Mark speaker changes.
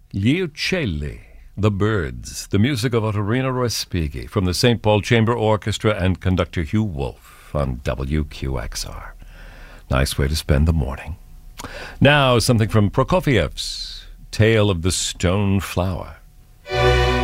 Speaker 1: Gli Uccelli, The Birds, the music of Ottorino Respighi from the St. Paul Chamber Orchestra and conductor Hugh Wolf on WQXR. Nice way to spend the morning. Now, something from Prokofiev's Tale of the Stone Flower.